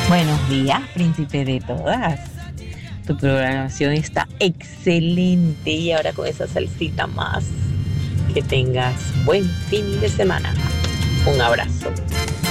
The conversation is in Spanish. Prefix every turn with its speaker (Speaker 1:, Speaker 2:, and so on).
Speaker 1: Buenos días, príncipe de todas. Tu programación está excelente y ahora con esa salsita más. Que tengas buen fin de semana. Un abrazo.